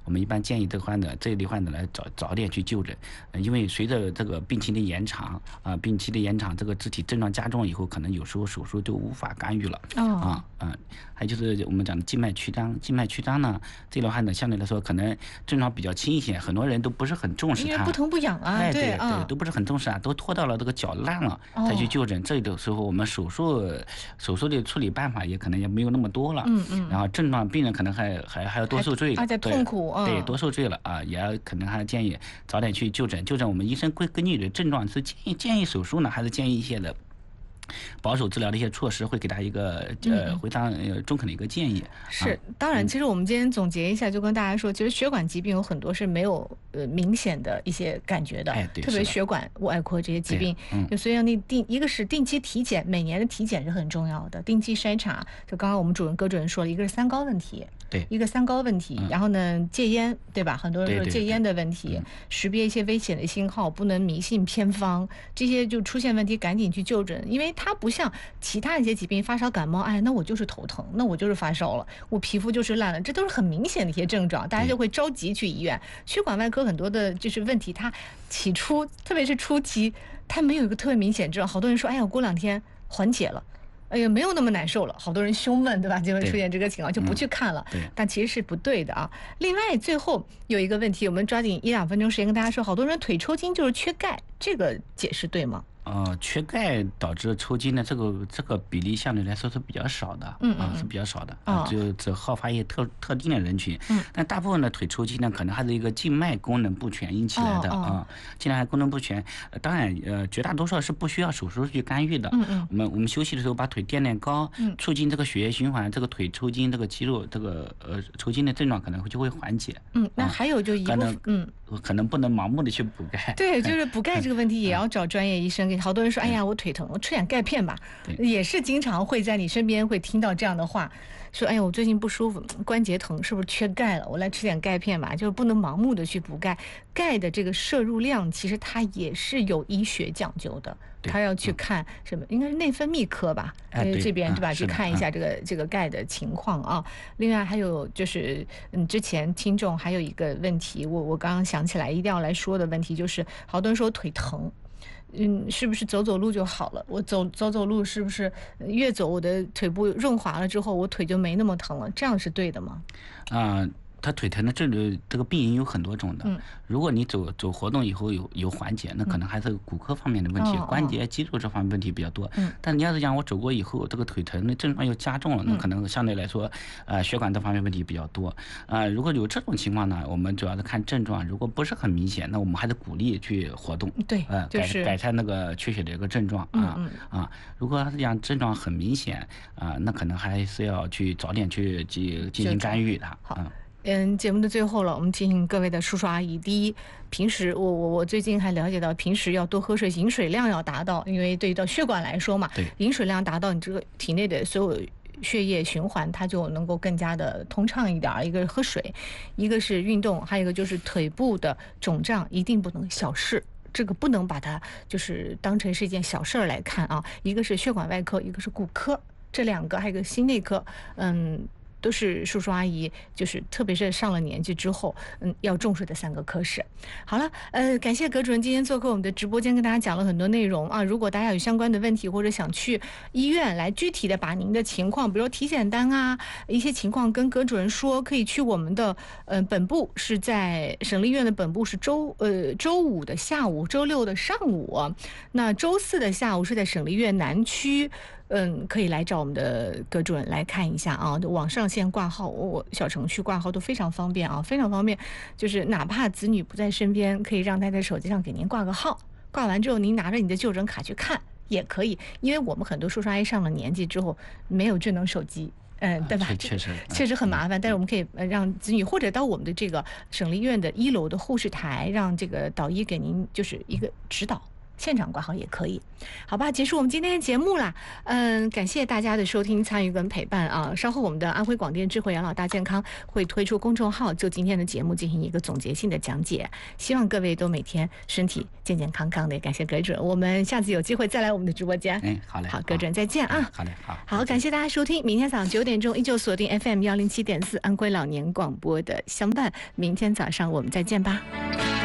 我们一般建议这类患者来早点去就诊，因为随着这个病期的延长这个肢体症状加重以后，可能有时候手术就无法干预了。还有就是我们讲的静脉曲张呢，这类患者相对来说可能症状比较轻一些，很多人都不是很重视它， 因为不疼不痒啊， 对，都不是很重视啊，都拖到了这个脚烂了才去就诊。这个时候我们手术的处理办法也可能也没有那么多了，然后病人可能还要多受罪了， 而且痛苦， 对，多受罪了啊，也可能还建议早点去就诊。我们医生会根据你的症状是建议手术呢，还是建议一些的保守治疗的一些措施，会给他一个非常中肯的一个建议。 是，当然，其实我们今天总结一下，就跟大家说，其实血管疾病有很多是没有明显的一些感觉的，特别血管外科这些疾病，所以一个是定期体检，每年的体检是很重要的，定期筛查。就刚刚我们葛主任说了，一个是三高问题， 对， 一个三高问题，然后呢戒烟，对吧？很多人说戒烟的问题，识别一些危险的信号，不能迷信偏方，这些就出现问题赶紧去就诊，因为它不像其他一些疾病，发烧感冒，那我就是头疼，那我就是发烧了，我皮肤就是烂了，这都是很明显的一些症状，大家就会着急去医院。血管外科很多的就是问题，它起初特别是初期，它没有一个特别明显症状，好多人说，我过2天缓解了。没有那么难受了，好多人胸闷，对吧？就会出现这个情况，就不去看了。但其实是不对的啊。另外，最后有一个问题，我们抓紧1-2分钟时间跟大家说，好多人腿抽筋就是缺钙，这个解释对吗？ 缺钙导致抽筋的这个比例相对来说是比较少的，是比较少的，只好发于特定的人群，但大部分的腿抽筋呢，可能还是一个静脉功能不全引起来的静脉功能不全，当然绝大多数是不需要手术去干预的，我们休息的时候把腿垫高，促进这个血液循环，这个腿抽筋这个肌肉这个抽筋的症状可能就会缓解。 那还有就一部分可能不能盲目的去补钙， 对，就是补钙这个问题也要找专业医生。好多人说，我腿疼，我吃点钙片吧，也是经常会在你身边会听到这样的话，说，我最近不舒服，关节疼，是不是缺钙了？我来吃点钙片吧，就是不能盲目的去补钙。钙的这个摄入量，其实它也是有医学讲究的，他要去看什么，应该是内分泌科吧，这边对吧？去看一下这个钙的情况啊。另外还有就是，之前听众还有一个问题，我刚刚想起来一定要来说的问题，就是好多人说腿疼。是不是走路就好了？我走路是不是越走我的腿部润滑了之后，我腿就没那么疼了？这样是对的吗？ 他腿疼的这个病因有很多种的，如果你走活动以后有缓解，那可能还是骨科方面的问题，关节肌肉这方面问题比较多。但你要是讲我走过以后这个腿疼的症状又加重了，那可能相对来说血管这方面问题比较多。如果有这种情况呢，我们主要是看症状，如果不是很明显，那我们还是鼓励去活动， 对，就是改善那个缺血的一个症状如果是讲症状很明显那可能还是要去早点去进行干预的。 节目的最后了，我们提醒各位的叔叔阿姨，第一，平时我最近还了解到，平时要多喝水，饮水量要达到，因为对于到血管来说嘛，饮水量达到，你这个体内的所有血液循环它就能够更加的通畅一点。一个是喝水，一个是运动，还有一个就是腿部的肿胀一定不能小事。这个不能把它就是当成是一件小事儿来看啊。一个是血管外科，一个是骨科，这2个还有一个心内科，都是叔叔阿姨，就是特别是上了年纪之后，要重视的3个科室。好了，感谢葛主任今天做客我们的直播间，跟大家讲了很多内容啊。如果大家有相关的问题，或者想去医院来具体的把您的情况，比如体检单啊，一些情况跟葛主任说，可以去我们的本部是在省立医院的本部是周5的下午，周6的上午，那周4的下午是在省立医院南区。可以来找我们的葛主任来看一下啊，网上线挂号，小程序挂号都非常方便啊，非常方便。就是哪怕子女不在身边，可以让他在手机上给您挂个号，挂完之后您拿着你的就诊卡去看也可以，因为我们很多叔叔阿姨上了年纪之后没有智能手机。对吧？确实很麻烦，但是我们可以让子女或者到我们的这个省立医院的1楼的护士台，让这个导医给您就是一个指导。 现场挂号也可以。好吧，结束我们今天的节目啦。感谢大家的收听、参与跟陪伴啊！稍后我们的安徽广电智慧养老大健康会推出公众号，就今天的节目进行一个总结性的讲解。希望各位都每天身体健健康康的。感谢葛准，我们下次有机会再来我们的直播间。 好嘞， 好，葛准再见啊！ 好嘞， 好，感谢大家收听，明天早上9点钟依旧锁定 FM107.4安徽老年广播的相伴，明天早上我们再见吧。